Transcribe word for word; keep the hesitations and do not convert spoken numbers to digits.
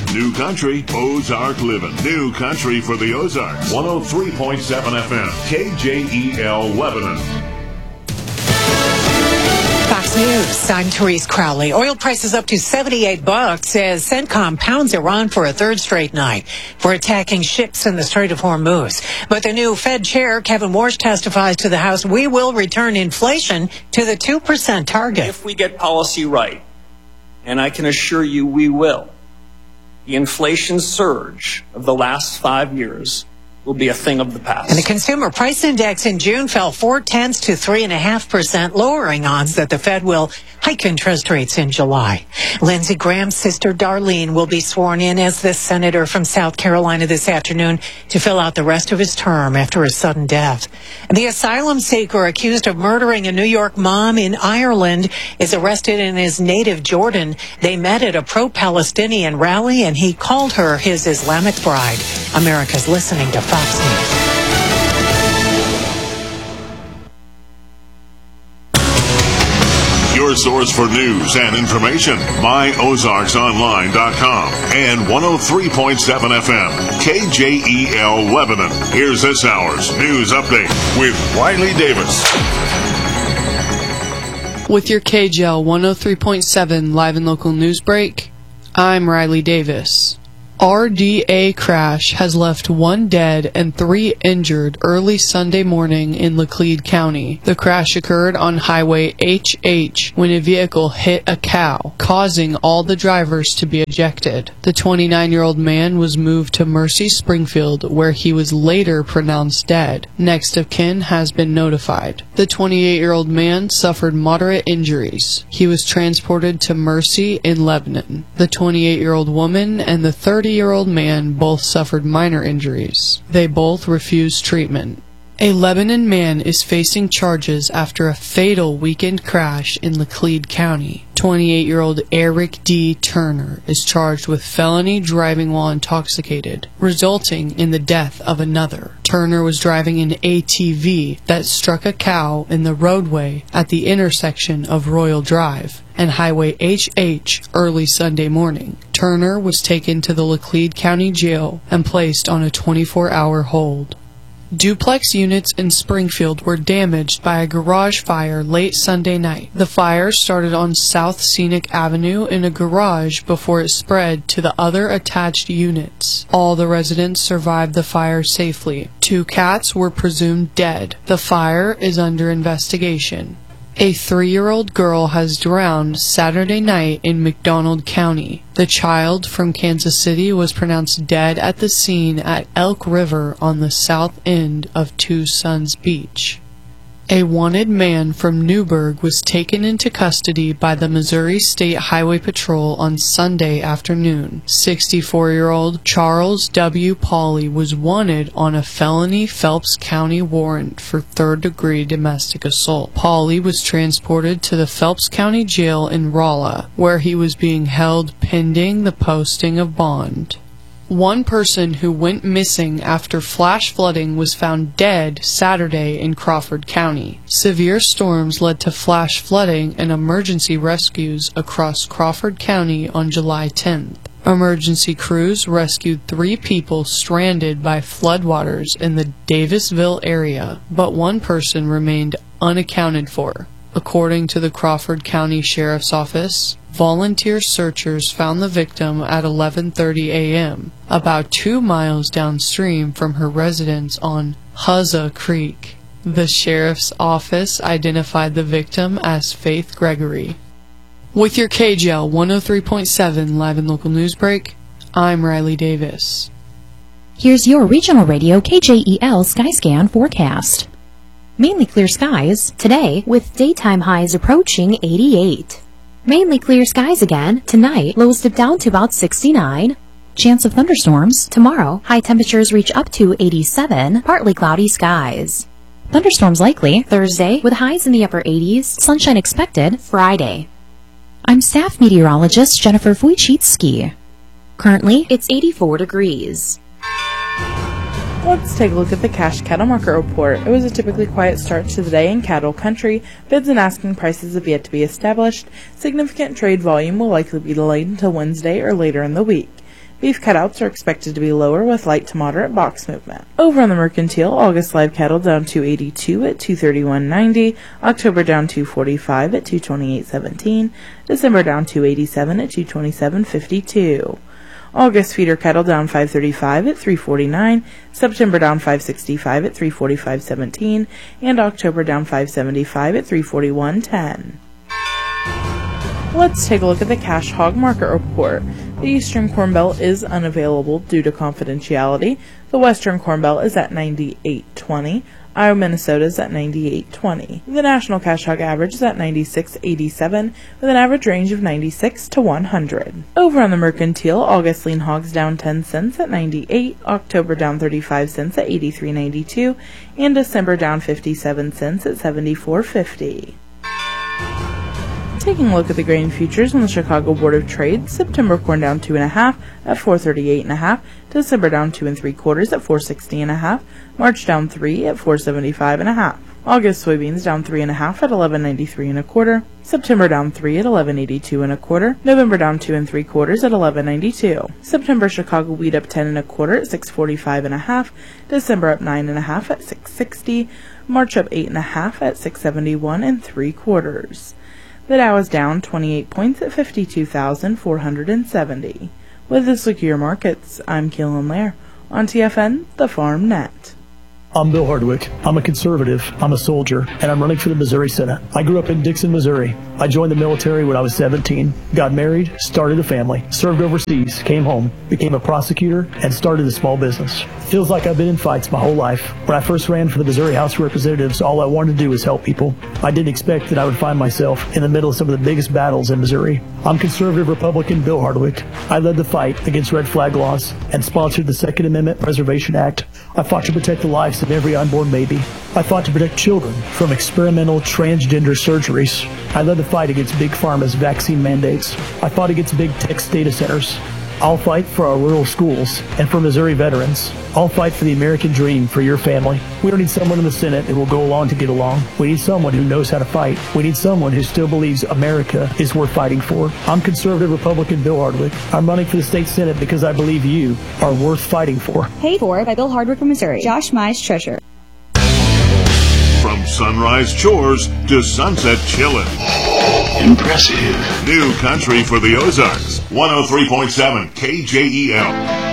New Country, Ozark Living. New Country for the Ozarks. one oh three point seven F M, K J E L Lebanon. Fox News, I'm Therese Crowley. Oil prices up to seventy-eight bucks as CENTCOM pounds Iran for a third straight night for attacking ships in the Strait of Hormuz. But the new Fed chair, Kevin Warsh, testifies to the House, we will return inflation to the two percent target. If we get policy right, and I can assure you we will, the inflation surge of the last five years will be a thing of the past. And the consumer price index in June fell four tenths to three and a half percent, lowering odds that the Fed will hike interest rates in July. Lindsey Graham's sister Darlene will be sworn in as the senator from South Carolina this afternoon to fill out the rest of his term after his sudden death. The asylum seeker accused of murdering a New York mom in Ireland is arrested in his native Jordan. They met at a pro-Palestinian rally, and he called her his Islamic bride. America's listening to Fox News. Your source for news and information, my ozarks online dot com and one oh three point seven F M, K J E L Lebanon. Here's this hour's news update with Riley Davis. With your K J L one oh three point seven live and local news break, I'm Riley Davis. R D A crash has left one dead and three injured early Sunday morning in Laclede County. The crash occurred on Highway H H when a vehicle hit a cow, causing all the drivers to be ejected. The twenty-nine-year-old man was moved to Mercy Springfield, where he was later pronounced dead. Next of kin has been notified. The twenty-eight-year-old man suffered moderate injuries. He was transported to Mercy in Lebanon. The twenty-eight-year-old woman and the thirty-year-old man both suffered minor injuries. They both refused treatment. A Lebanon man is facing charges after a fatal weekend crash in Laclede County. twenty-eight-year-old Eric D. Turner is charged with felony driving while intoxicated, resulting in the death of another. Turner was driving an A T V that struck a cow in the roadway at the intersection of Royal Drive and Highway H H early Sunday morning. Turner was taken to the Laclede County Jail and placed on a twenty-four hour hold. Duplex units in Springfield were damaged by a garage fire late Sunday night. The fire started on South Scenic Avenue in a garage before it spread to the other attached units. All the residents survived the fire safely. Two cats were presumed dead. The fire is under investigation. A three-year-old girl has drowned Saturday night in McDonald County. The child from Kansas City was pronounced dead at the scene at Elk River on the south end of Two Sons Beach. A wanted man from Newburgh was taken into custody by the Missouri State Highway Patrol on Sunday afternoon. sixty-four-year-old Charles W. Pauley was wanted on a felony Phelps County warrant for third-degree domestic assault. Pauley was transported to the Phelps County Jail in Rolla, where he was being held pending the posting of bond. One person who went missing after flash flooding was found dead Saturday in Crawford County. Severe storms led to flash flooding and emergency rescues across Crawford County on July tenth. Emergency crews rescued three people stranded by floodwaters in the Davisville area, but one person remained unaccounted for. According to the Crawford County Sheriff's Office, volunteer searchers found the victim at eleven thirty a m, about two miles downstream from her residence on Huzza Creek. The Sheriff's Office identified the victim as Faith Gregory. With your K J L one oh three point seven live and local news break, I'm Riley Davis. Here's your regional radio K J E L Skyscan forecast. Mainly clear skies today with daytime highs approaching eighty-eight. Mainly clear skies again tonight, lows dip down to about sixty-nine. Chance of thunderstorms tomorrow, high temperatures reach up to eighty-seven, partly cloudy skies. Thunderstorms likely Thursday with highs in the upper eighties, sunshine expected Friday. I'm staff meteorologist Jennifer Wojcicki. Currently, it's eighty-four degrees. Let's take a look at the cash cattle market report. It was a typically quiet start to the day in cattle country. Bids and asking prices have yet to be established. Significant trade volume will likely be delayed until Wednesday or later in the week. Beef cutouts are expected to be lower with light to moderate box movement. Over on the Mercantile, August live cattle down two eighty-two at two thirty-one ninety, October down two forty-five at two twenty-eight seventeen, December down two eighty-seven at two twenty-seven fifty-two. August feeder cattle down five thirty-five at three forty-nine, September down five sixty-five at three forty-five seventeen, and October down five seventy-five at three forty-one ten. Let's take a look at the cash hog market report. The Eastern Corn Belt is unavailable due to confidentiality. The Western Corn Belt is at ninety-eight twenty. Iowa, Minnesota is at ninety-eight twenty. The national cash hog average is at ninety-six eighty-seven with an average range of ninety-six to one hundred. Over on the Mercantile, August lean hogs down ten cents at ninety-eight, October down thirty-five cents at eighty-three ninety-two, and December down fifty-seven cents at seventy-four fifty. Taking a look at the grain futures on the Chicago Board of Trade, September corn down two and a half at four thirty-eight and a half, December down two and three quarters at four sixty and a half, March down three at four seventy-five and a half. August soybeans down three and a half at eleven ninety-three and a quarter, September down three at eleven eighty-two and a quarter, November down two and three quarters at eleven ninety-two. September Chicago wheat up ten and a quarter at six forty-five and a half, December up nine and a half at six sixty, March up eight and a half at six seventy-one and three quarters. The Dow is down twenty-eight points at fifty-two thousand four hundred seventy. With this look at your markets, I'm Keelan Lair on T F N, the Farm Net. I'm Bill Hardwick. I'm a conservative, I'm a soldier, and I'm running for the Missouri Senate. I grew up in Dixon, Missouri. I joined the military when I was seventeen, got married, started a family, served overseas, came home, became a prosecutor, and started a small business. Feels like I've been in fights my whole life. When I first ran for the Missouri House of Representatives, all I wanted to do was help people. I didn't expect that I would find myself in the middle of some of the biggest battles in Missouri. I'm conservative Republican Bill Hardwick. I led the fight against red flag laws and sponsored the Second Amendment Preservation Act. I fought to protect the lives of every unborn baby. I fought to protect children from experimental transgender surgeries. I led the fight against Big Pharma's vaccine mandates. I fought against big tech data centers. I'll fight for our rural schools and for Missouri veterans. I'll fight for the American dream for your family. We don't need someone in the Senate who will go along to get along. We need someone who knows how to fight. We need someone who still believes America is worth fighting for. I'm conservative Republican Bill Hardwick. I'm running for the state Senate because I believe you are worth fighting for. Paid for by Bill Hardwick of Missouri. Josh Mize, Treasurer. From sunrise chores to sunset chillin'. Impressive. New country for the Ozarks. one oh three point seven K J E L.